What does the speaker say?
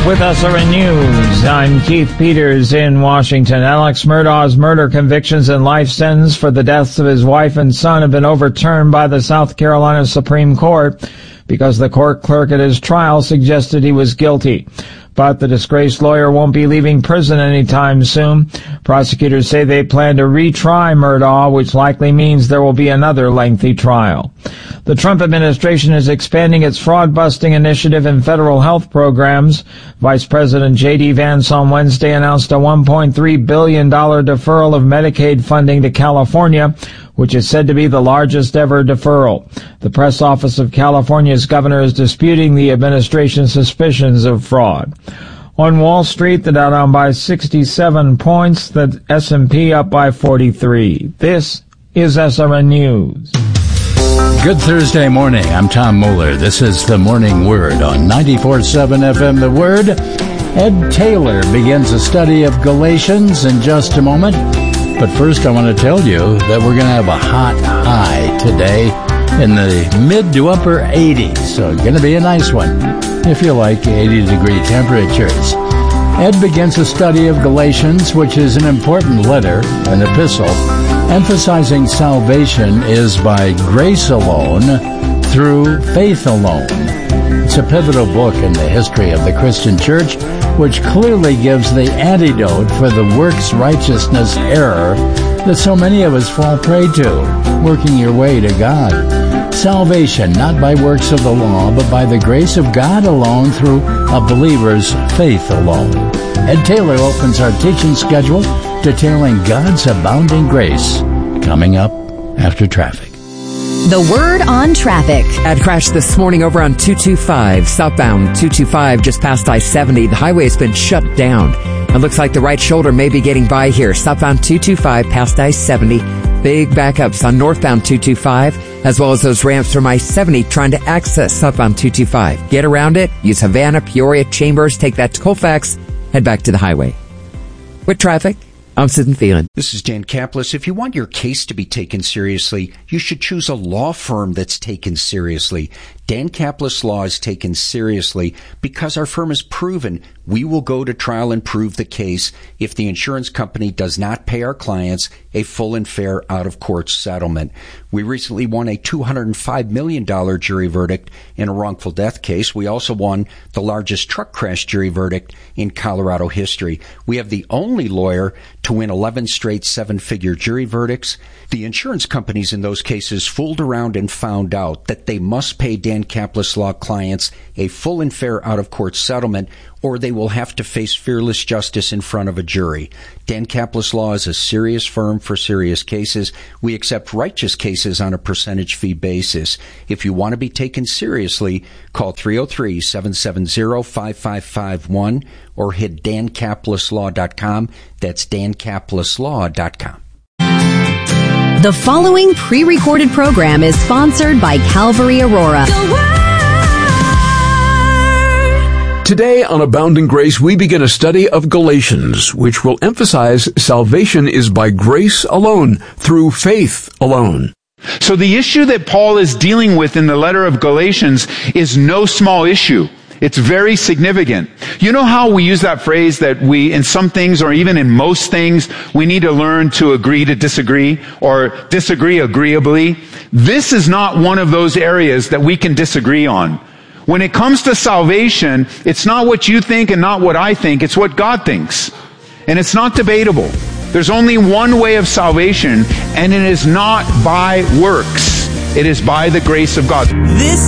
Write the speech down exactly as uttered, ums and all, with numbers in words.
With S R N News, I'm Keith Peters in Washington. Alex Murdaugh's murder convictions and life sentence for the deaths of his wife and son have been overturned by the South Carolina Supreme Court because the court clerk at his trial suggested he was guilty. But the disgraced lawyer won't be leaving prison anytime soon. Prosecutors say they plan to retry Murdaugh, which likely means there will be another lengthy trial. The Trump administration is expanding its fraud-busting initiative in federal health programs. Vice President J D Vance on Wednesday announced a one point three billion dollars deferral of Medicaid funding to California, which is said to be the largest ever deferral. The press office of California's governor is disputing the administration's suspicions of fraud. On Wall Street, the Dow down by sixty-seven points, the S and P up by forty-three. This is S R N News. Good Thursday morning. I'm Tom Moeller. This is the Morning Word on ninety-four point seven F M The Word. Ed Taylor begins a study of Galatians in just a moment. But first, I want to tell you that we're going to have a hot high today in the mid to upper eighties. So it's going to be a nice one if you like eighty degree temperatures. Ed begins a study of Galatians, which is an important letter, an epistle, emphasizing salvation is by grace alone, through faith alone. It's a pivotal book in the history of the Christian church, which clearly gives the antidote for the works righteousness error that so many of us fall prey to, working your way to God. Salvation, not by works of the law, but by the grace of God alone through a believer's faith alone. Ed Taylor opens our teaching schedule detailing God's abounding grace, coming up after traffic. The Word on traffic. Had crashed this morning over on two twenty-five, southbound two twenty-five, just past I seventy. The highway has been shut down. It looks like the right shoulder may be getting by here. Southbound two twenty-five, past I seventy. Big backups on northbound two twenty-five, as well as those ramps from I seventy trying to access southbound two twenty-five. Get around it. Use Havana, Peoria, Chambers. Take that to Colfax. Head back to the highway. With traffic, I'm Susan Thielen. This is Dan Kaplis. If you want your case to be taken seriously, you should choose a law firm that's taken seriously. Dan Kaplis Law is taken seriously because our firm has proven we will go to trial and prove the case if the insurance company does not pay our clients a full and fair out-of-court settlement. We recently won a two hundred five million dollars jury verdict in a wrongful death case. We also won the largest truck crash jury verdict in Colorado history. We have the only lawyer to win eleven straight seven-figure jury verdicts. The insurance companies in those cases fooled around and found out that they must pay Dan Kaplis Law clients a full and fair out-of-court settlement, or they will have to face fearless justice in front of a jury. Dan Kaplis Law is a serious firm for serious cases. We accept righteous cases on a percentage fee basis. If you want to be taken seriously, call three oh three, seven seven zero, five five five one or hit dan kaplis law dot com. That's dan kaplis law dot com. The following pre-recorded program is sponsored by Calvary Aurora. Today on Abounding Grace, we begin a study of Galatians, which will emphasize salvation is by grace alone, through faith alone. So the issue that Paul is dealing with in the letter of Galatians is no small issue. It's very significant. You know how we use that phrase that we, in some things or even in most things, we need to learn to agree to disagree or disagree agreeably? This is not one of those areas that we can disagree on. When it comes to salvation, it's not what you think and not what I think. It's what God thinks. And it's not debatable. There's only one way of salvation, and it is not by works. It is by the grace of God. This